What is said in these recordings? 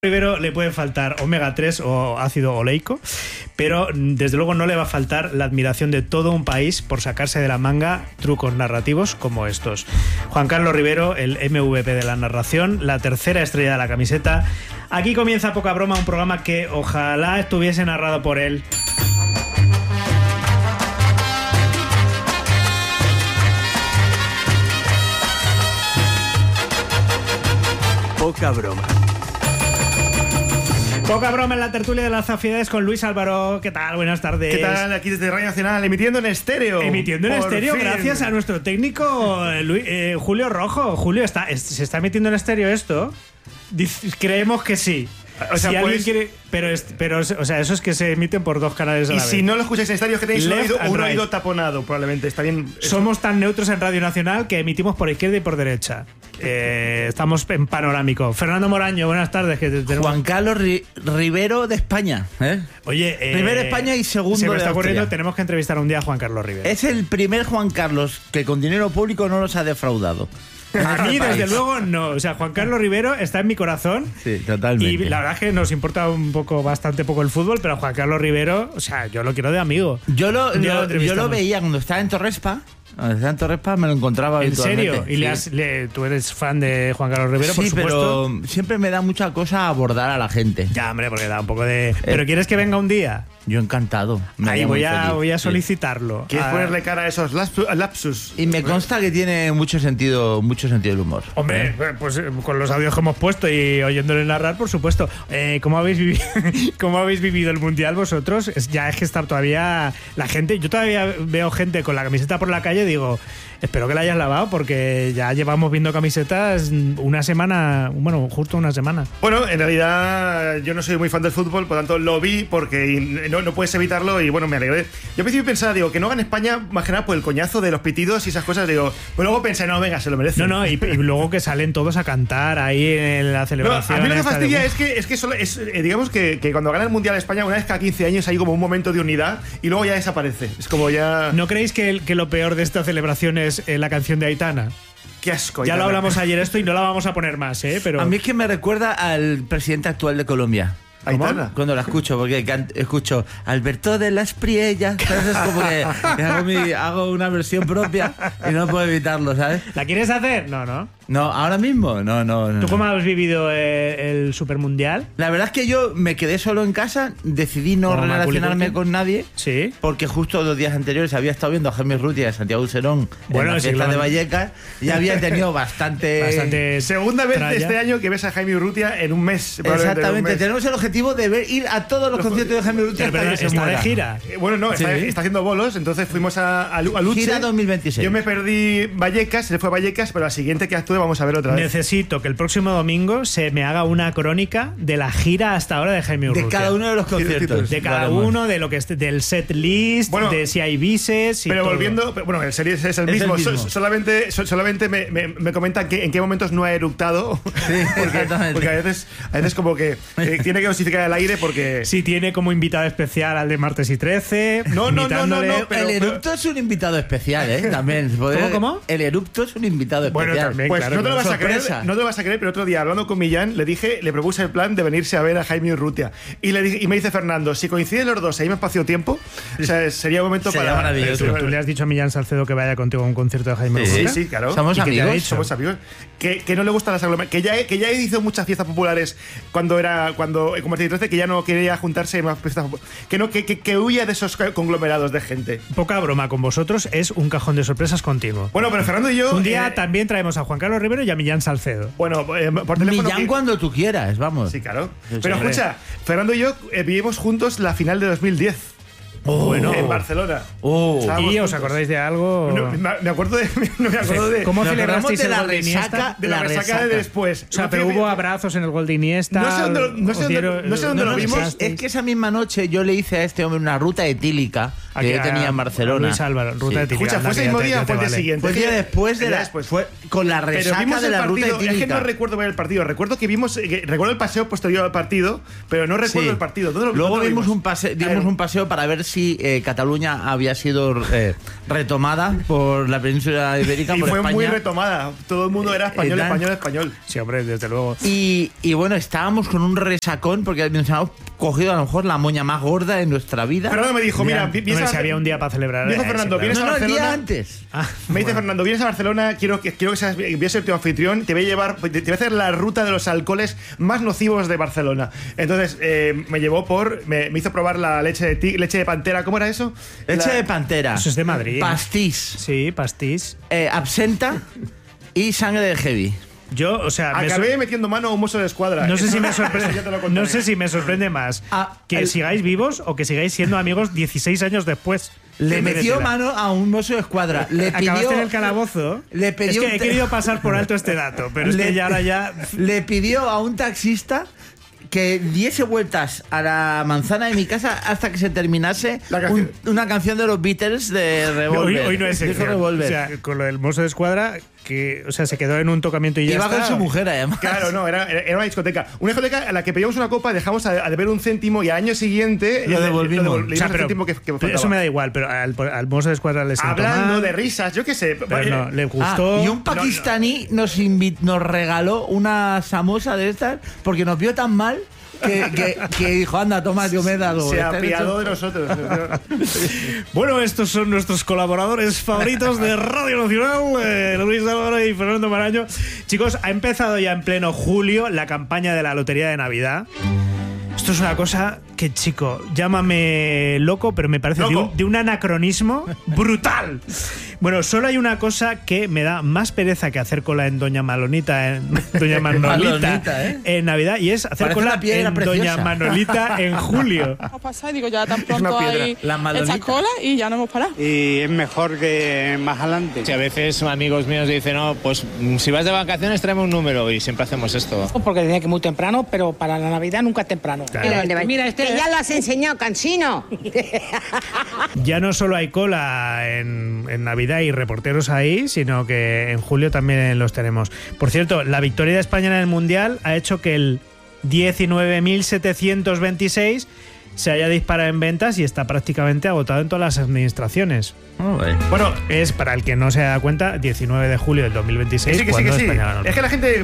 Rivero le puede faltar omega 3 o ácido oleico, pero desde luego no le va a faltar la admiración de todo un país por sacarse de la manga trucos narrativos como estos. Juan Carlos Rivero, el MVP de la narración, la tercera estrella de la camiseta. Aquí comienza Poca Broma, un programa que ojalá estuviese narrado por él. Poca Broma. Poca Broma en la tertulia de las Zafidades con Luis Álvaro. ¿Qué tal? Buenas tardes. ¿Qué tal? Aquí desde Radio Nacional, emitiendo en estéreo. Emitiendo en estéreo, fin. Gracias a nuestro técnico Julio Rojo. Julio, ¿se está emitiendo en estéreo esto? Creemos que sí. O sea, si pues, alguien quiere, pero o sea, eso es que se emiten por dos canales a la y vez. si no lo escucháis en estéreo, es que tenéis un right. oído taponado, probablemente. Está bien. Somos tan neutros en Radio Nacional que emitimos por izquierda y por derecha. Estamos en panorámico. Fernando Moraño, buenas tardes. Juan Carlos Rivero de España. Oye, primero de España y segundo se me de está ocurriendo, Austria. tenemos que entrevistar un día a Juan Carlos Rivero. Es el primer Juan Carlos que con dinero público no nos ha defraudado. A mí, desde luego, no. O sea, Juan Carlos Rivero está en mi corazón. Sí, totalmente. Y la verdad es que nos importa bastante poco el fútbol, pero Juan Carlos Rivero, o sea, yo lo quiero de amigo. Yo lo veía cuando estaba en Torrespa. Cuando estaba en Torrespa me lo encontraba ¿En habitualmente. serio? Sí. ¿Y tú eres fan de Juan Carlos Rivero, Sí, por supuesto? pero siempre me da mucha cosa abordar a la gente. Ya, hombre, porque da un poco de... ¿Pero quieres que venga un día? Yo encantado. Ahí voy a solicitarlo. ¿Quieres ponerle cara a esos lapsus? Y me consta que tiene mucho sentido del humor. Hombre, pues con los audios que hemos puesto y oyéndole narrar, por supuesto. ¿Cómo habéis vivido el Mundial vosotros? Ya es que estar todavía... La gente... Yo todavía veo gente con la camiseta por la calle y digo... Espero que la hayas lavado porque ya llevamos viendo camisetas una semana, bueno, justo una semana. Bueno, en realidad yo no soy muy fan del fútbol, por tanto lo vi porque no puedes evitarlo y bueno, me alegré. Yo al principio pensaba, digo, que no haga en España más que nada por el coñazo de los pitidos y esas cosas, digo, pero luego pensé, no, venga, se lo merece. No, y luego que salen todos a cantar ahí en la celebración. No, a mí lo que fastidia es que solo digamos que cuando gana el Mundial España, una vez cada 15 años hay como un momento de unidad y luego ya desaparece. Es como ya... ¿No creéis que lo peor de esta celebración es la canción de Aitana? Qué asco. Ya Aitana. lo hablamos ayer esto y no la vamos a poner más, pero... A mí es que me recuerda al presidente actual de Colombia. Aitana. Cuando la escucho, porque escucho Alberto de las Priellas. Entonces es como que hago una versión propia y no puedo evitarlo, ¿sabes? ¿La quieres hacer? No. No, ahora mismo, no. ¿Tú cómo has vivido el Supermundial? La verdad es que yo me quedé solo en casa, decidí no ¿Como relacionarme con nadie. Sí. Porque justo 2 días anteriores había estado viendo a Jaime Urrutia y a Santiago Userón en la fiesta de Vallecas y había tenido bastante Segunda vez tralla. Este año que ves a Jaime Urrutia en un mes. Exactamente, tenemos el objetivo de ir a todos los conciertos de Jaime Urrutia Pero hasta que se está de muera. gira. Bueno, no, Sí. está haciendo bolos, entonces fuimos a Luche. Gira 2026. Yo me perdí Vallecas, se le fue a Vallecas, pero la siguiente que actúe vamos a ver otra vez. Necesito que el próximo domingo se me haga una crónica de la gira hasta ahora de Jaime Urrutia. De cada uno de los conciertos. De cada uno, de lo que esté, del set list, Bueno, de si hay bises. Pero todo. volviendo, bueno, el serie es el mismo. Solamente me comentan que en qué momentos no ha eructado. Sí, porque a veces como que tiene que dosificar el aire porque. Si tiene como invitado especial al de Martes y 13. No, invitándole- pero- el erupto es un invitado especial, También. ¿Cómo? El erupto es un invitado especial. Bueno, también. Pues claro, no te lo vas a creer, sorpresa. no te lo vas a creer, pero otro día hablando con Millán le propuse el plan de venirse a ver a Jaime Urrutia y me dice Fernando, si coinciden los dos ahí me espacio-tiempo, o sea, sería un momento Sería para maravilloso. ¿Tú le has dicho a Millán Salcedo que vaya contigo a un concierto de Jaime Sí, Urrutia? Sí, claro. Somos ¿Y qué te ha amigos. dicho? Somos amigos. Que no le gustan las aglomeraciones. Que ya hizo muchas fiestas populares cuando como el 13, que ya no quería juntarse en más fiestas populares. Que huya de esos conglomerados de gente. Poca broma con vosotros, es un cajón de sorpresas continuo. Bueno, pero Fernando y yo. Un día también traemos a Juan Carlos Rivero y a Millán Salcedo. Bueno, por teléfono. Millán cuando tú quieras, vamos. Sí, claro. Sí, Pero hombre. escucha, Fernando y yo vivimos juntos la final de 2010. Bueno. En Barcelona. ¿Y os acordáis de algo? No, me acuerdo de. ¿Cómo Nos celebrasteis acordamos de el la gol de Iniesta? resaca, de la resaca de después. O sea, pero hubo abrazos en el gol de Iniesta. No sé dónde lo vimos. Es que esa misma noche yo le hice a este hombre una ruta etílica que yo tenía en Barcelona. Luis Álvaro, ruta etílica. Escucha, ¿fue ese mismo día o fue el día siguiente? Fue el día después de El día la. después. Fue con la Pero resaca vimos de el la ruta partido. Es etílica. que no recuerdo ver el partido. Recuerdo que recuerdo el paseo posterior al partido, pero no recuerdo Sí. el partido. Luego ¿Dónde lo dimos un paseo para ver si Cataluña había sido retomada por la península ibérica, Y por fue España. muy retomada. Todo el mundo era español, español. Sí, hombre, desde luego. Y bueno, estábamos con un resacón porque nos habíamos cogido a lo mejor la moña más gorda de nuestra vida. Fernando me dijo, mira, Hombre, si había un día para celebrar. Dijo Fernando, sí, vienes claro. a No, el Barcelona. día antes. Me dice Fernando, vienes a Barcelona, quiero que seas, voy a ser tu anfitrión, te voy a llevar, te voy a hacer la ruta de los alcoholes más nocivos de Barcelona. Entonces me llevó me hizo probar la leche de pantera, ¿cómo era eso? Leche de pantera. Eso es de Madrid. Pastís. Sí, pastís. Absenta y sangre de heavy. Yo, o sea, Acabé metiendo mano a un mozo de escuadra. no sé si me Eso ya te lo sorprende, contaré. no sé si me sorprende más que sigáis vivos o que sigáis siendo amigos 16 años después. Le ¿Qué metió merecerá? mano a un mozo de escuadra. Le Acabaste pidió, en el calabozo. le pidió es que un he te- querido pasar por alto este dato, pero es que ya ahora ya. le pidió a un taxista que diese vueltas a la manzana de mi casa hasta que se terminase La canción. una canción de los Beatles de Revolver. Hoy no es Dijo sección. Revolver. O sea, con lo del mozo de escuadra, que, o sea, se quedó en un tocamiento y ya Iba está. con su mujer, además. Claro, no, era una discoteca. Una discoteca a la que pedíamos una copa, dejamos a deber un céntimo y al año siguiente Lo devolvimos. le dimos O sea, el pero céntimo que faltaba. eso me da igual, pero al mozo de escuadra le sentó Hablando mal, de risas, yo qué sé. pero no, le gustó. Y un pakistaní nos regaló una samosa de estas porque nos vio tan mal que dijo, anda, toma, yo me he dado. Se Este apiadó hecho- de nosotros. Bueno, estos son nuestros colaboradores favoritos de Radio Nacional, Luis Álvaro y Fernando Maraño. Chicos, ha empezado ya en pleno julio la campaña de la Lotería de Navidad. Esto es una cosa que, chico, llámame loco, pero me parece Loco. de un anacronismo brutal. Bueno, solo hay una cosa que me da más pereza que hacer cola en Doña Manolita, Manolita, en Navidad, y es hacer Parece cola una piedra en preciosa. Doña Manolita en julio. Ha pasado y digo, ya tan una pronto piedra. hay La Madonita. esta cola y ya no hemos parado. Y es mejor que más adelante. Si a veces amigos míos dicen, no, pues si vas de vacaciones tráeme un número y siempre hacemos esto. Porque tenía que muy temprano, pero para la Navidad nunca es temprano. Mira, que ya lo has enseñado, cansino. Ya no solo hay cola en Navidad y reporteros ahí, sino que en julio también los tenemos. Por cierto, la victoria de España en el Mundial ha hecho que el 19.726 se haya disparado en ventas y está prácticamente agotado en todas las administraciones. Bueno, Es, para el que no se da cuenta, 19 de julio del 2026, sí, que sí, cuando que sí. España ganó. Es que la gente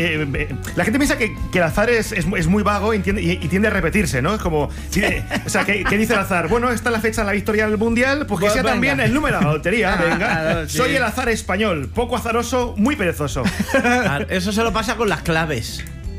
piensa que el azar es muy vago y tiende a repetirse, ¿no? Es como, sí, o sea, ¿qué dice el azar? Bueno, esta es la fecha de la victoria del Mundial, pues que Pues sea venga. también el número de la lotería, venga. Sí. Soy el azar español, poco azaroso, muy perezoso. Eso solo pasa con las claves.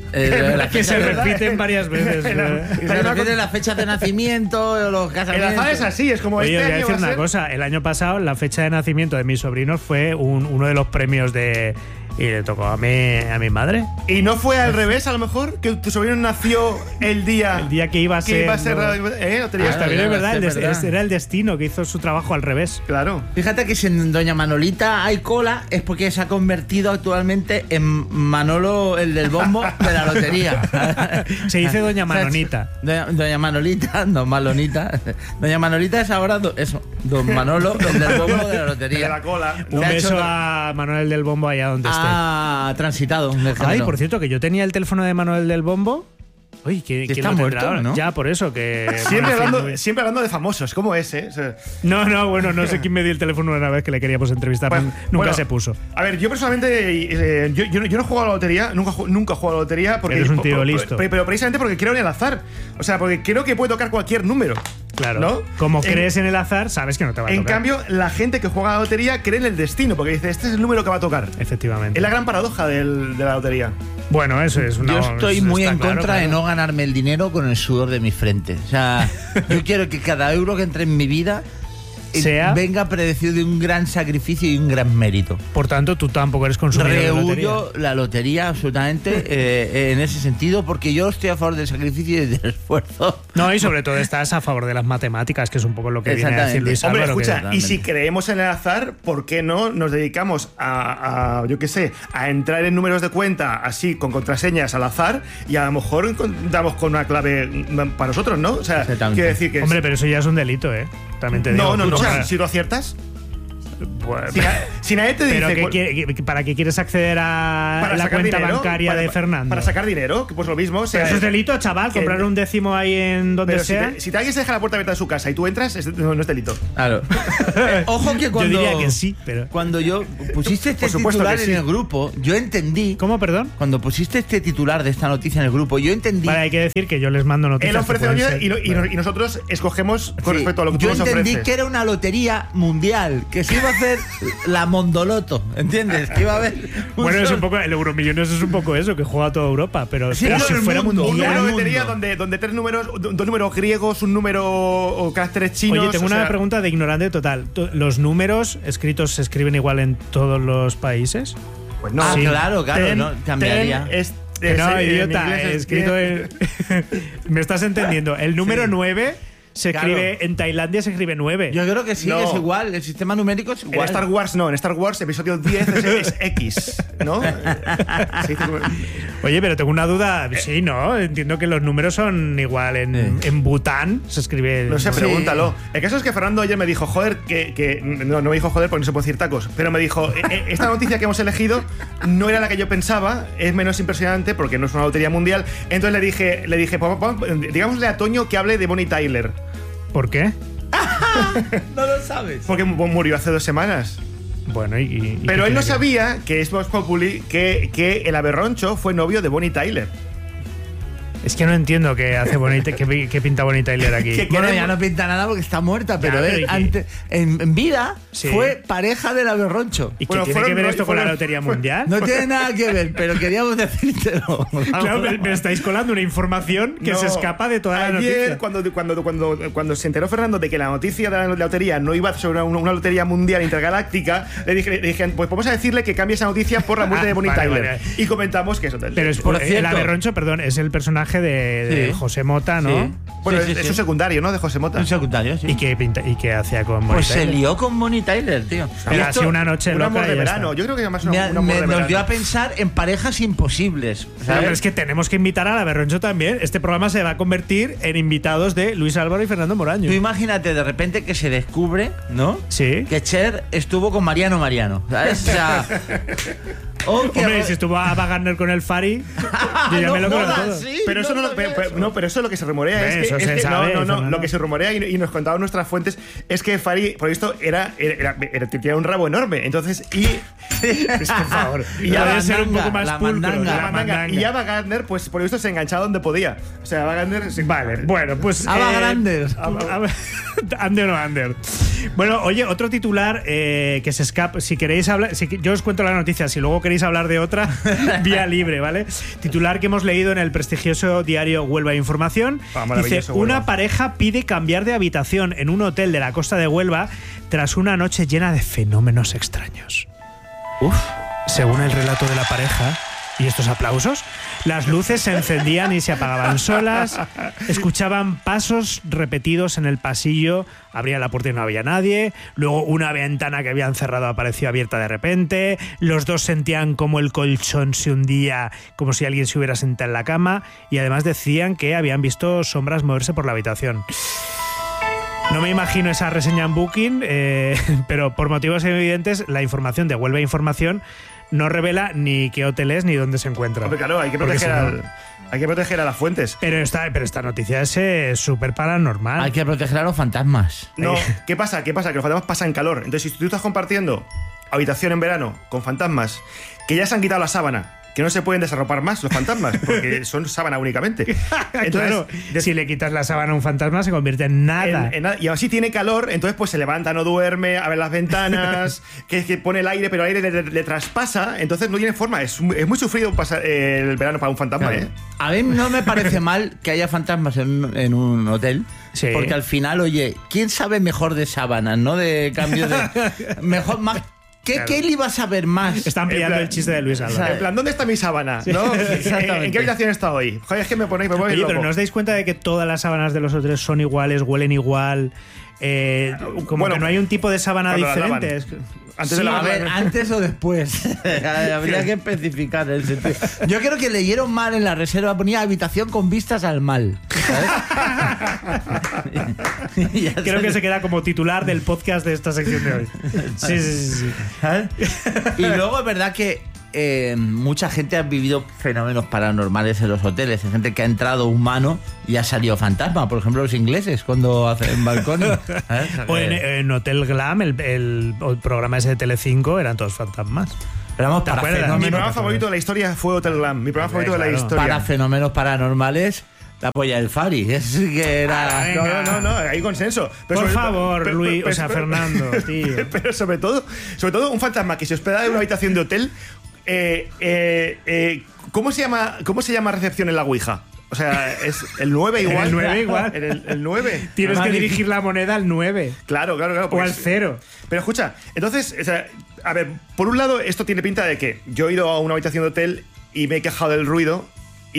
que se ¿verdad? repiten varias veces. Hay Se una repiten las fechas de nacimiento, los El casamientos. azar es así, es como Oye, este os voy a año decir va a una ser- cosa. El año pasado, la fecha de nacimiento de mis sobrinos fue uno de los premios de... Y le tocó a mi madre. Y no fue al revés, a lo mejor, que tu sobrino nació el día Que iba a ser... la ¿no? lotería. Pues también es verdad, es verdad. era el destino que hizo su trabajo al revés. Claro. Fíjate que si en Doña Manolita hay cola es porque se ha convertido actualmente en Manolo, el del bombo de la lotería. Se dice Doña Manonita. Doña Manolita, Don Malonita. Doña Manolita es ahora Don Manolo, el del bombo de la lotería. De la cola. Un Se ha beso hecho- a Manuel del Bombo allá donde Ha transitado. del esté. Ay, género. por cierto, que yo tenía el teléfono de Manuel del Bombo. Uy, Que ¿quién está lo tendrá muerto, ahora? ¿no? Ya, por eso, que... Siempre hablando de famosos, ¿cómo es, eh? O sea, No, bueno, no sé quién me dio el teléfono una vez que le queríamos entrevistar. pues, Nunca bueno, se puso. A ver, yo personalmente, yo no he jugado a la lotería, nunca he jugado a la lotería. Porque, Eres un tío listo. Pero precisamente porque creo en el azar. O sea, porque creo que puede tocar cualquier número. Claro. ¿No? Como crees en el azar, sabes que no te va a En tocar. cambio, la gente que juega a la lotería cree en el destino, porque dice, este es el número que va a tocar. Efectivamente. Es la gran paradoja de la lotería. Bueno, eso es una... Yo estoy muy está en claro, contra de claro. no ganarme el dinero con el sudor de mi frente. O sea, yo quiero que cada euro que entre en mi vida Sea- venga predecido de un gran sacrificio y un gran mérito. Por tanto, tú tampoco eres consumidor de lotería. Rehuyo la lotería absolutamente en ese sentido, porque yo estoy a favor del sacrificio y del esfuerzo. No, y sobre todo estás a favor de las matemáticas, que es un poco lo que viene a decir Luis Hombre, Álvaro. que- escucha, y si creemos en el azar, ¿por qué no nos dedicamos yo qué sé, a entrar en números de cuenta así, con contraseñas al azar, y a lo mejor damos con una clave para nosotros, ¿no? O sea, Exactamente. quiero decir que... Hombre, pero eso ya es un delito, ¿eh? También te digo. no, Escucha, si lo aciertas... Pues, Si nadie te dice... ¿Pero para qué quieres acceder a para la sacar cuenta dinero, bancaria de Fernando? Para sacar dinero, que pues lo mismo. O sea, Pero eso es delito, chaval, que- comprar un décimo ahí en donde Pero sea. si alguien se deja la puerta abierta de su casa y tú entras, no es delito. Claro. Ojo que cuando... Yo diría que sí, pero... Cuando yo pusiste este Por supuesto titular que sí. en el grupo, yo entendí... ¿Cómo, perdón? Cuando pusiste este titular de esta noticia en el grupo, yo entendí... Vale, hay que decir que yo les mando noticias. Él ofrece que pueden dinero ser- y nosotros escogemos con Sí, respecto a lo que tú yo nos entendí ofreces. que era una lotería mundial, que se iba a hacer la Mondoloto, ¿entiendes? Que iba a haber... Bueno, es un poco, el Euromillones es un poco eso, que juega toda Europa, pero, Sí, pero todo si el fuera mundo. Un mundial. número de mundo. lotería donde tres números, dos números griegos, un número o caracteres chinos. Oye, tengo o una sea, pregunta de ignorante total. ¿Los números escritos se escriben igual en todos los países? Pues no. Ah, Sí. claro, ¿no? Cambiaría. No, en idiota, inglés es escrito 10. Me estás entendiendo. El número Sí. 9 se Claro. escribe en Tailandia, se escribe 9. Yo creo que sí, No. es igual, el sistema numérico es En igual. Star Wars no, en Star Wars episodio 10 es X, ¿no? Sí, Oye, pero tengo una duda. Sí, ¿no? Entiendo que los números son igual. En Bután se escribe. no sé, Sí. pregúntalo. El caso es que Fernando ayer me dijo, joder, no me dijo joder porque no se puede decir tacos, pero me dijo, esta noticia que hemos elegido no era la que yo pensaba, es menos impresionante porque no es una lotería mundial. Entonces le dije, digámosle a Toño que hable de Bonnie Tyler, ¿Por qué? No lo sabes. porque murió hace 2 semanas. Bueno, Pero qué él no tiene que- sabía que es Vox Populi que el Aberroncho fue novio de Bonnie Tyler. Es que no entiendo qué hace Bonita, qué pinta Bonnie Tyler aquí. ¿Qué? Bueno, queremos- ya no pinta nada porque está muerta, pero pero él ¿y qué? en vida Sí. fue pareja del Aberroncho. ¿Y qué Bueno, tiene que fueron- ver esto con la fueron- Lotería Mundial? No tiene nada que ver, pero queríamos decírtelo. Claro, me estáis colando una información que No. se escapa de toda la Ayer, noticia. cuando se enteró Fernando de que la noticia de la lotería no iba sobre una lotería mundial intergaláctica, le dije, pues vamos a decirle que cambie esa noticia por la muerte de Bonnie vale, Tyler. vale. Y comentamos que eso. Pero es Por el cierto. Aberroncho, perdón, es el personaje de Sí. José Mota, ¿no? Sí. Bueno, Sí, sí, es sí. un secundario, ¿no? De José Mota. Un secundario, sí. ¿Y qué hacía con Bonnie Pues se Tyler? lió con Bonnie Tyler, tío. Pero Y ha esto sido una noche Un loca amor y de ya verano. está. Yo creo que además me, un amor de nos verano. dio a pensar en parejas imposibles. Pero, ¿sabes? pero es que tenemos que invitar al Aberroncho también. Este programa se va a convertir en invitados de Luis Álvaro y Fernando Moraño. Tú imagínate de repente que se descubre, ¿no? Sí. Que Cher estuvo con Mariano, ¿sabes? O sea. Oh, que- Hombre, si estuvo Ava Gardner con el Fari, yo ya No me lo creo jodas, todo. sí, Pero eso no, sabía pero eso es lo que se rumorea. Hombre, Es que, eso es se que- sabe, no, Fernando. lo que se rumorea y nos contaban nuestras fuentes es que Fari, por esto, tenía un rabo enorme. Entonces, por favor. Y Ya La debe ser un mandanga, poco más la pulcro. mandanga. la mandanga. Y Ava Gardner, pues por esto se enganchaba donde podía. O sea, Ava Gardner. Vale, bueno, pues. Ava Gardner. Under o no under. Bueno, oye, otro titular que se escapa. Si queréis hablar. Yo os cuento la noticia. Si luego queréis hablar de otra, vía libre, ¿vale? Titular que hemos leído en el prestigioso diario Huelva Información. Ah, Dice: maravilloso, una Huelva. pareja pide cambiar de habitación en un hotel de la costa de Huelva tras una noche llena de fenómenos extraños. Según el relato de la pareja y estos aplausos, las luces se encendían y se apagaban solas, escuchaban pasos repetidos en el pasillo, abrían la puerta y no había nadie, luego una ventana que habían cerrado apareció abierta de repente, los dos sentían como el colchón se hundía, como si alguien se hubiera sentado en la cama, y además decían que habían visto sombras moverse por la habitación. No me imagino esa reseña en Booking, pero por motivos evidentes, la información de Huelva Información no revela ni qué hotel es ni dónde se encuentra. Hombre, claro, hay que Porque proteger a las fuentes. Pero esta noticia es súper paranormal. Hay que proteger a los fantasmas. No, ¿qué pasa? Que los fantasmas pasan calor. Entonces, si tú estás compartiendo habitación en verano con fantasmas que ya se han quitado la sábana, que no se pueden desarropar más los fantasmas, porque son sábana únicamente. Entonces, claro, si le quitas la sábana a un fantasma se convierte en nada. y así tiene calor, entonces pues se levanta, no duerme, abre las ventanas, que pone el aire, pero el aire le traspasa, entonces no tiene forma. Es muy sufrido pasar el verano para un fantasma, Claro. A mí no me parece mal que haya fantasmas en un hotel. Sí. Porque al final, oye, ¿quién sabe mejor de sábanas, no? De cambio de. Mejor, más. ¿Qué le ibas a ver más? Está ampliando En plan- el chiste de Luis Álvaro. En plan, ¿dónde está mi sábana? ¿No? exactamente. ¿En qué habitación está hoy? Joder, es que me ponéis Oye, loco. pero ¿no os dais cuenta de que todas las sábanas de los hoteles son iguales, huelen igual? Como Bueno, que no hay un tipo de sábana cuando la diferente. lavan. Es que- Antes Sí, de a lavarla, ver, ¿no? antes o después. Habría que especificar el sentido. Yo creo que leyeron mal en la reserva, ponía habitación con vistas al mal. Y ya Creo que se queda como titular del podcast de esta sección de hoy. Sí. ¿sabes? Y luego es verdad que mucha gente ha vivido fenómenos paranormales en los hoteles. Hay gente que ha entrado humano y ha salido fantasma. Por ejemplo, los ingleses cuando hacen balcones. ¿sabes? O en Hotel Glam, el programa ese de Telecinco, eran todos fantasmas. Pero vamos, ¿Te para acuerdas? Mi fenómenos, programa favorito de la historia fue Hotel Glam. Mi programa favorito de la claro. historia. para fenómenos paranormales, la polla del Fari. Es que era... No, hay consenso. Pero Por sobre- favor, pero- Luis, pero- o sea, Fernando, tío. Pero sobre todo un fantasma que se hospeda en una habitación de hotel. ¿Cómo se llama recepción en la Ouija? O sea, es el 9 En igual. el 9 igual. El 9. Tienes que Madre. dirigir la moneda al 9 Claro. o al porque- 0. Pero escucha, entonces, o sea, a ver, por un lado, esto tiene pinta de que yo he ido a una habitación de hotel y me he quejado del ruido. Y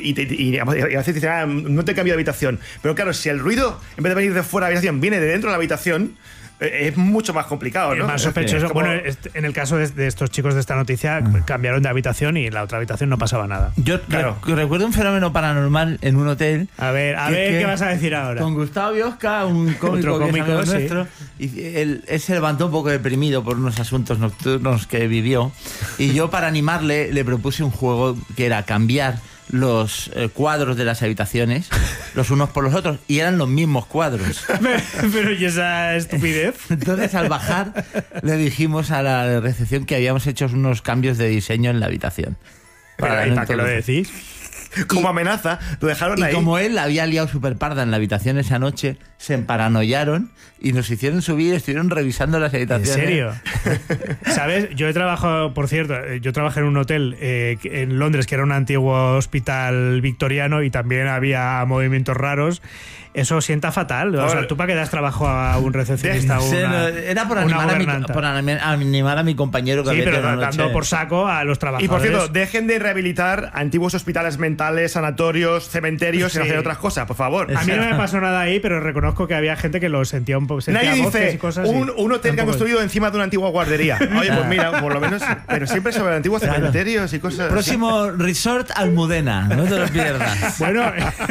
a veces dicen, no te cambio de habitación. Pero claro, si el ruido, en vez de venir de fuera de la habitación, viene de dentro de la habitación, es mucho más complicado, ¿no? Es más sospechoso. Es como- Bueno, en el caso de estos chicos de esta noticia, cambiaron de habitación y en la otra habitación no pasaba nada. Yo Claro. recuerdo un fenómeno paranormal en un hotel. A ver, que- ¿qué vas a decir ahora? Con Gustavo Biosca, un cómico, Otro que es cómico, amigo sí. nuestro, y él se levantó un poco deprimido por unos asuntos nocturnos que vivió. Y yo, para animarle, le propuse un juego que era cambiar los cuadros de las habitaciones los unos por los otros, y eran los mismos cuadros. Pero ¿y esa estupidez? Entonces, al bajar, le dijimos a la recepción que habíamos hecho unos cambios de diseño en la habitación. ¿Para no qué lo introducir. decís? Como amenaza, lo dejaron Y ahí. como él la había liado súper parda en la habitación esa noche, se emparanoiaron y nos hicieron subir y estuvieron revisando las ¿En habitaciones. serio? ¿Sabes? Yo he trabajado, por cierto, yo trabajé en un hotel en Londres que era un antiguo hospital victoriano y también había movimientos raros. Eso sienta fatal. O sea, ¿tú para qué das trabajo a un recepcionista o Sí, una, era por una animar, gobernanta? animar a mi compañero que Sí, había pero tenido una dando noche. por saco a los Y trabajadores. por cierto, dejen de rehabilitar antiguos hospitales mentales, sanatorios, cementerios Sí. y hacer otras cosas, por favor. A mí no me pasó nada ahí, pero reconozco que había gente que lo sentía un poco. Nadie voces dice y cosas un hotel que han construido encima de una antigua guardería. Oye, pues mira, por lo menos. Pero siempre sobre antiguos cementerios y cosas. Próximo resort Almudena, no te lo pierdas. Bueno,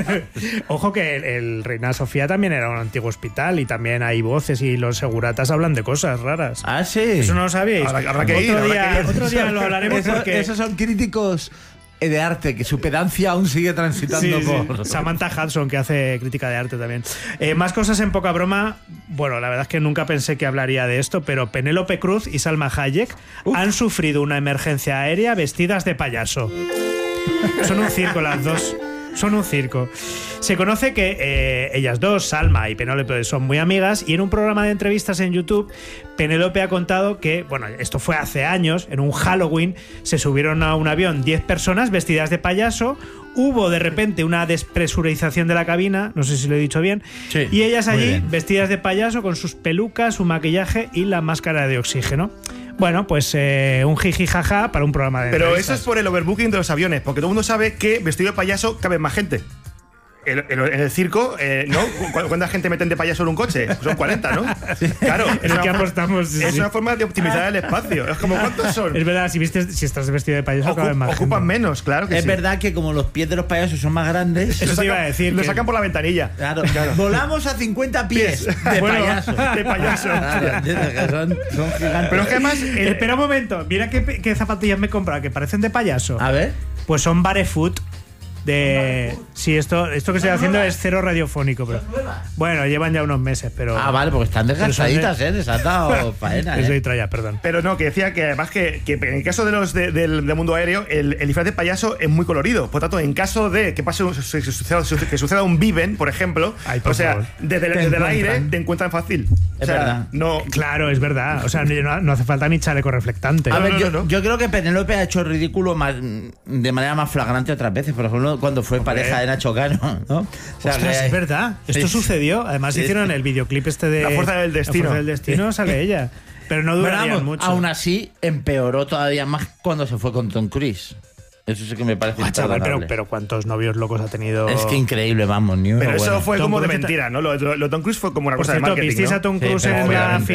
ojo que el Reina Sofía también era un antiguo hospital y también hay voces y los seguratas hablan de cosas raras. Ah, sí. Eso no lo sabíais. Habrá que ir, habrá que ir. Otro día lo hablaremos Eso- porque... esos son críticos de arte, que su pedancia aún sigue transitando Sí, sí. por... Samantha Hudson, que hace crítica de arte también. Más cosas en poca broma. Bueno, la verdad es que nunca pensé que hablaría de esto, pero Penélope Cruz y Salma Hayek han sufrido una emergencia aérea vestidas de payaso. Son un circo las dos. Son un circo. Se conoce que ellas dos, Salma y Penélope, son muy amigas y en un programa de entrevistas en YouTube, Penélope ha contado que, bueno, esto fue hace años, en un Halloween, se subieron a un avión 10 personas vestidas de payaso, hubo de repente una despresurización de la cabina, no sé si lo he dicho bien, Sí, y ellas muy allí bien. vestidas de payaso con sus pelucas, su maquillaje y la máscara de oxígeno. Bueno, pues un jiji jaja para un programa de Pero eso entrevistas. es por el overbooking de los aviones, porque todo el mundo sabe que vestido de payaso cabe más gente. En el circo, ¿no? ¿Cuánta gente meten de payaso en un coche? Son 40, ¿no? Claro. En el que apostamos, sí, Es sí. una forma de optimizar el espacio. Es como, ¿cuántos son? Es verdad, si estás vestido de payaso, cabe más Ocupan gente. menos, claro que Es sí. verdad que como los pies de los payasos son más grandes, Eso te iba a decir. Lo que- sacan por la ventanilla. claro, volamos a 50 pies de Bueno, payaso. de payaso. Claro, son gigantes. Pero es que además. Espera un momento, mira qué zapatillas me he comprado, que parecen de payaso. A ver. Pues son barefoot. Sí, esto que estoy haciendo es cero radiofónico, pero bueno, llevan ya unos meses, pero Ah, vale, porque están desgastaditas, les han dado faena, eso traya, perdón. Pero no, que decía que además que en el caso de los del mundo aéreo, el disfraz de payaso es muy colorido. Por tanto, en caso de que pase que suceda un Viven, por ejemplo, Ay, por o sea, favor. desde el encuentran. aire te encuentran fácil. Es verdad. No. Claro, es verdad. O sea, no hace falta ni chaleco reflectante. A ver, no. yo creo que Penélope ha hecho el ridículo de manera más flagrante otras veces. Por ejemplo, cuando fue pareja de Nacho Cano, ¿no? O sea, Ostras, que- es verdad. Esto Sí. sucedió. Además, Sí. hicieron el videoclip este de La fuerza del destino. La fuerza del destino, sale ella. Pero no Pero durarían vamos, mucho. aún así, empeoró todavía más cuando se fue con Tom Cruise. Eso sí que me parece Ah, chaval, imperdonable. pero ¿cuántos novios locos ha tenido? Es que increíble, vamos, ni uno Pero eso bueno. fue Tom como de Cruise mentira, ¿no? Lo de Tom Cruise fue como una Por cosa de cierto, marketing, ¿visteis ¿no? a Tom Sí, Cruise pero en la obviamente. final?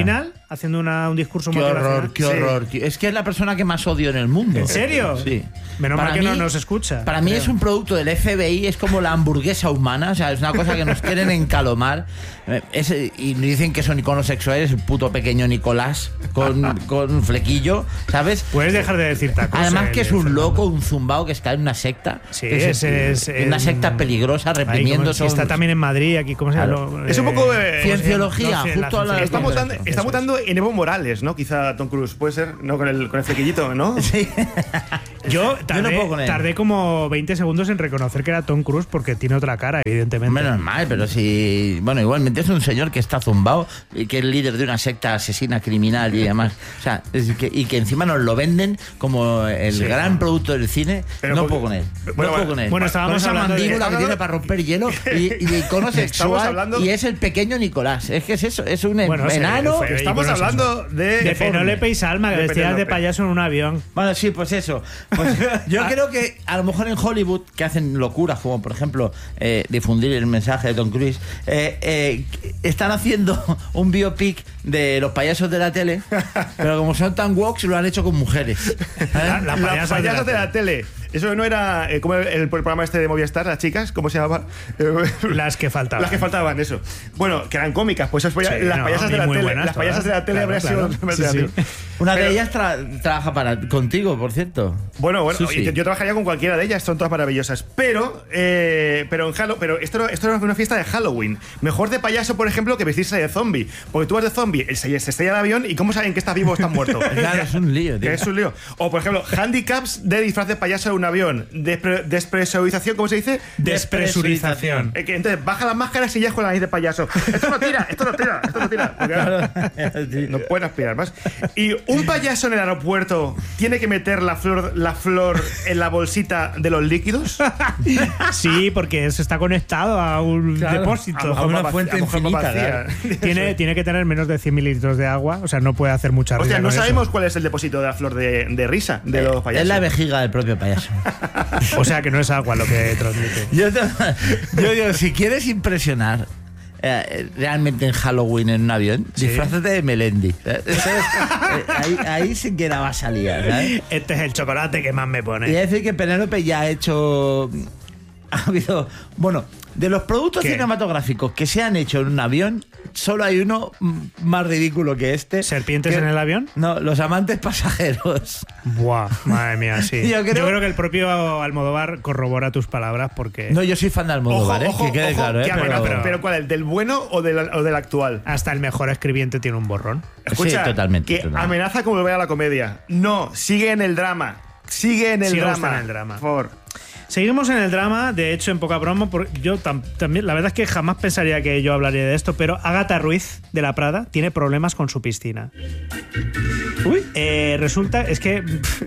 haciendo un discurso Qué motivacional. horror, qué horror, tío. Es que es la persona que más odio en el mundo. ¿En serio? Sí. Menos Para mal que no mí- nos escucha. Para mí creo. es un producto del FBI, es como la hamburguesa humana, o sea, es una cosa que nos quieren encalomar. Y dicen que son iconos sexuales, el puto pequeño Nicolás con un flequillo, ¿sabes? Puedes dejar de decir tacos. Además que es un Fernando. loco, un zumbao que está en una secta. Sí, Que ese es una secta peligrosa reprimiendo. Ahí, está también en Madrid, aquí, ¿cómo se llama? Claro. Es un poco, cienciología, no, justo a la- Está Eso mutando, es. está mutando en Evo Morales, ¿no? Quizá Tom Cruise, puede ser, ¿no? Con el flequillito, ¿no? Sí. Yo no puedo con él. tardé como 20 segundos en reconocer que era Tom Cruise porque tiene otra cara, evidentemente. Menos mal, pero si. Bueno, igualmente es un señor que está zumbado y que es líder de una secta asesina criminal y demás. O sea, y que encima nos lo venden como el gran producto del cine. Pero no con- puedo con él. Bueno, no puedo con él. bueno, estábamos con esa hablando de- mandíbula que estamos tiene para romper hielo y de icono sexual. hablando- Y es el pequeño Nicolás. Es que es eso, es un Bueno, enano. sí, Estamos iconos hablando de de Penélope y Salma, que De vestías de Penélope. payaso en un avión. Bueno, sí, pues eso. Pues yo creo que a lo mejor en Hollywood, que hacen locuras, como por ejemplo difundir el mensaje de Tom Cruise, están haciendo un biopic de los payasos de la tele, pero como son tan woke, lo han hecho con mujeres. La Las payasa payasas de la tele. Eso no era como el programa este de Movistar, las chicas, ¿cómo se llamaba? Las que faltaban. Las que faltaban, eso. Bueno, que eran cómicas, pues eso Sí, las no, payasas de la muy tele. buenas Las payasas de la tele todas. habría Claro, sido claro. más creativo. Sí. Una de Pero- ellas contigo, por cierto. Bueno, Sí, sí. yo trabajaría con cualquiera de ellas, son todas maravillosas. Pero esto no es una fiesta de Halloween. Mejor de payaso, por ejemplo, que vestirse de zombie. Porque tú vas de zombie, se estrella el avión y ¿cómo saben que estás vivo o estás muerto? Claro, es un lío, tío. Que es un lío. O, por ejemplo, handicaps de disfraz de payaso en un avión. Despresurización, ¿cómo se dice? Despresurización. Que entonces baja las máscaras y ya con la nariz de payaso. Esto no tira, esto no tira, esto no tira. Porque, Sí. no pueden aspirar más. Y un payaso en el aeropuerto tiene que meter la flor en la bolsita de los líquidos. Sí, porque eso está conectado a un Claro, depósito. a una vac- fuente a lo mejor infinita, vacía. Tiene que tener menos de 100 mililitros de agua, o sea, no puede hacer mucha O risa sea, no con eso. sabemos cuál es el depósito de la flor de risa de los payasos. Es la vejiga del propio payaso. O sea, que no es agua lo que transmite. Yo digo, si quieres impresionar realmente en Halloween en un avión, disfrázate de Melendi. Ahí sí que la vas a liar, ¿sabes? Este es el chocolate que más me Y pone. decir que Penélope ya ha hecho. Ha habido. Bueno, de los productos ¿Qué? cinematográficos que se han hecho en un avión, solo hay uno más ridículo que este. ¿Serpientes Que- en el avión? No, los amantes pasajeros. Buah, madre mía, sí. Yo creo- que el propio Almodóvar corrobora tus palabras porque No, yo soy fan de Almodóvar, que quede claro, que pero... pero ¿cuál? ¿El del bueno o del actual? hasta el mejor escribiente tiene un borrón. Escucha, Sí, totalmente, que totalmente. amenaza con volver a la comedia. No, sigue en el drama. Sigue en el Sigue drama. usted en el drama. Por favor. Seguimos en el drama, de hecho, en poca broma, porque yo también, la verdad es que jamás pensaría que yo hablaría de esto, pero Ágata Ruiz de la Prada tiene problemas con su piscina. Uy. Resulta, es que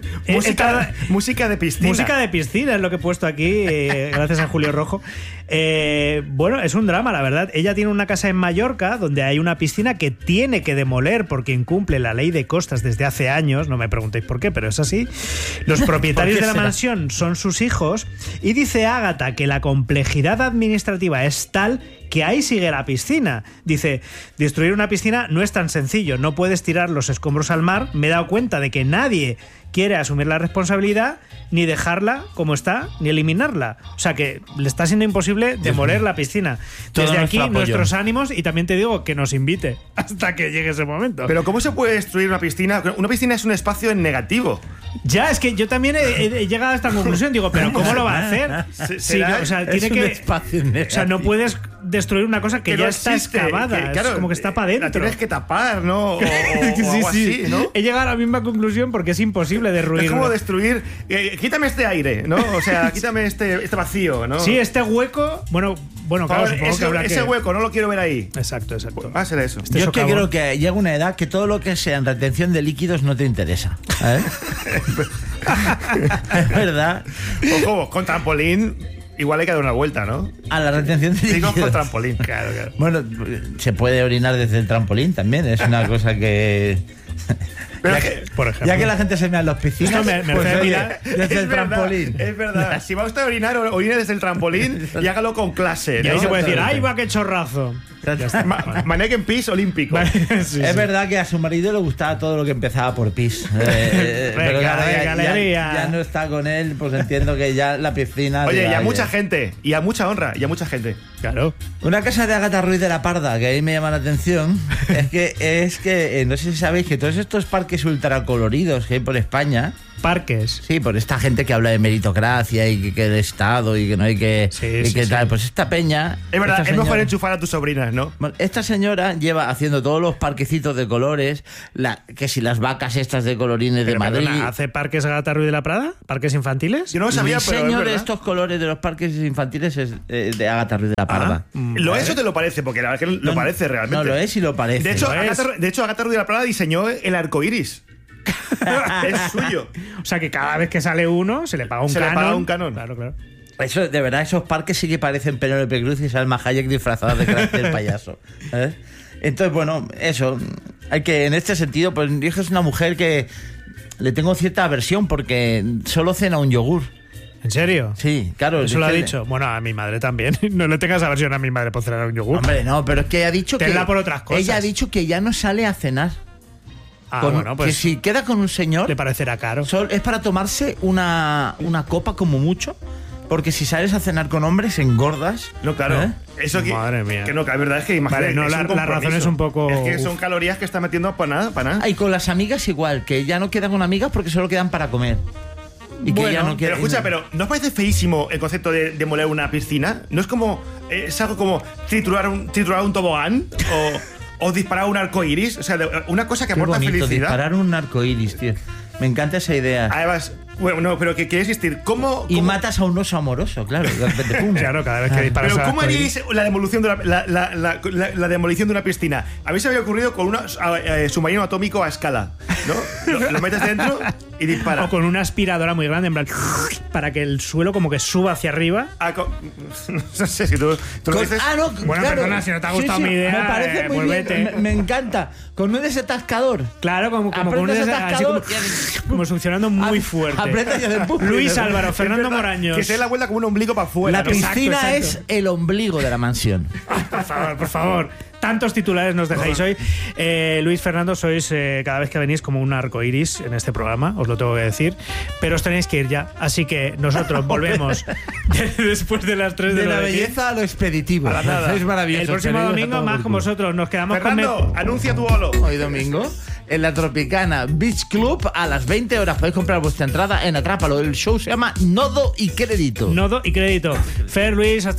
Música de piscina. música de piscina es lo que he puesto aquí, gracias a Julio Rojo. Bueno, es un drama, la verdad. Ella tiene una casa en Mallorca donde hay una piscina que tiene que demoler porque incumple la ley de costas desde hace años. No me preguntéis por qué, pero es así. Los propietarios ¿Por qué de la será? mansión son sus hijos y dice Ágata que la complejidad administrativa es tal que ahí sigue la piscina. Dice, destruir una piscina no es tan sencillo, no puedes tirar los escombros al mar. Me he dado cuenta de que nadie quiere asumir la responsabilidad, ni dejarla como está, ni eliminarla. O sea que le está siendo imposible demoler la piscina. Todo Desde nuestro aquí, apoyo. nuestros ánimos, y también te digo que nos invite hasta que llegue ese momento. Pero ¿cómo se puede destruir una piscina? Una piscina es un espacio en negativo. Ya, es que yo también he llegado a esta conclusión. Digo, ¿pero cómo lo va a hacer? Sí, será- o sea, es tiene un que. espacio O sea, no puedes destruir una cosa que Que ya no está existe, excavada. que, claro, es como que está para La adentro. tienes que tapar, ¿no? O algo así, ¿no? He llegado a la misma conclusión porque es imposible derruir. Es como destruir. Quítame este aire, ¿no? O sea, quítame este vacío, ¿no? Sí, este hueco. Bueno, Por claro, favor, supongo que habrá ese que. hueco, no lo quiero ver ahí. Exacto, exacto. Va a ser eso. Este Yo es que socavón. creo que llega una edad que todo lo que sea en retención de líquidos no te interesa. ¿Eh? Es verdad. Ojo, con trampolín, igual hay que dar una vuelta, ¿no? A la retención de Digo líquidos. con trampolín. Claro, claro. Bueno, se puede orinar desde el trampolín también. Es una cosa que Por ejemplo. Ya que la gente se mea en las piscinas, Esto me pues, hace oye, mirar- desde el trampolín. Es verdad. Si va usted a orinar, orine desde el trampolín y hágalo con clase. Y ahí ¿no? se puede decir, ¡ay, va, qué chorrazo! Ya está. Mannequin Pis olímpico. Sí, Es sí. verdad que a su marido le gustaba todo lo que empezaba por pis. Pero claro, venga, ya alegría. no está con él, pues entiendo que ya la piscina. Oye, y diga, a oye. mucha gente, y a mucha honra, y a mucha gente. Claro. Una cosa de Ágata Ruiz de la Parda que ahí me llama la atención es que no sé si sabéis que todos estos parques ultracoloridos que hay por España, Parques. sí, por esta gente que habla de meritocracia y que el Estado y que no hay que, Sí, y sí, que sí. tal, pues esta peña. Es verdad, esta es mejor señora- enchufar a tus sobrinas, ¿no? Bueno, esta señora lleva haciendo todos los parquecitos de colores, que si las vacas estas de colorines de Pero, Madrid. perdona, ¿hace parques Ágata Ruiz de la Prada? ¿Parques infantiles? Yo no lo El sabía, pero es diseño de verdad. estos colores de los parques infantiles es de Ágata Ruiz de la Parda. ¿Lo es o te lo parece? Porque la verdad que lo parece realmente. No lo es y lo parece. De hecho, Lo es. Agatha Ruiz de la Prada diseñó el arco iris. Es suyo. O sea que cada vez que sale uno se le paga un Se le canon. paga un canon. Claro, claro. Eso, de verdad, esos parques sí que parecen Penélope Cruz y Salma Hayek disfrazadas de carácter del payaso. ¿Sabes? Entonces, bueno, eso. Hay que, en este sentido, pues yo es una mujer que le tengo cierta aversión porque solo cena un yogur. ¿En serio? Sí, claro. Eso lo ha es que- dicho. Bueno, a mi madre también. No le tengas aversión a mi madre por cenar un yogur. Hombre, no, pero es que ha dicho Tenla que. por otras cosas. Ella ha dicho que ya no sale a cenar. Ah, bueno, pues que si queda con un señor, le parecerá caro. es para tomarse una copa como mucho. Porque si sales a cenar con hombres, engordas. No, claro. ¿Eh? Eso que. Madre mía. Que no, que la verdad es que imagínate. Vale, no, es la un compromiso. razón es un poco- Es que son calorías que está metiendo para nada, para nada. Ah, y con las amigas igual, que ya no quedan con amigas porque solo quedan para comer. Y que Bueno, ya no Pero quedan. escucha, pero ¿no os parece feísimo el concepto de demoler una piscina? ¿No es como. Es algo como triturar un tobogán? O disparar un arco iris? O sea, una cosa que Qué aporta bonito, felicidad. disparar un arco iris, tío. Me encanta esa idea. Además, bueno, no, pero que quiere existir. ¿Cómo. Y cómo- matas a un oso amoroso, claro. De repente, pum. Claro, cada vez que disparas Pero al ¿cómo arcoíris. haríais la demolición de la demolición de una piscina? A mí se me había ocurrido con un submarino atómico a escala, ¿no? Lo metes dentro y dispara. O con una aspiradora muy grande, en plan, para que el suelo como que suba hacia arriba. No sé si tú lo Con- dices. no, Bueno, claro. perdona, si no te ha gustado mi idea, Me parece muy pues bien. vete. Me encanta. Con un desatascador. Claro, como con Apretas un el así como, atascador como funcionando muy Ap- fuerte. aprieta y hace pum. Luis Álvaro, Es Fernando verdad, Moraños. Que se dé la vuelta como un ombligo para afuera. La ¿no? piscina exacto. es el ombligo de la mansión. Por favor, por favor. Tantos titulares nos dejáis hoy. Luis, Fernando, sois cada vez que venís como un arco iris en este programa, os lo tengo que decir. Pero os tenéis que ir ya. Así que nosotros volvemos después de las 3 de, De la la tarde. belleza a lo expeditivo. A la nada. Sois maravillosos. El próximo queridos, a domingo todo más por con culo. vosotros. Nos quedamos Fernando, anuncia tu holo. Hoy domingo, en la Tropicana Beach Club, a las 20 horas podéis comprar vuestra entrada en Atrápalo. El show se llama Nodo y Crédito. con Nodo y Crédito. Fer, Luis, hasta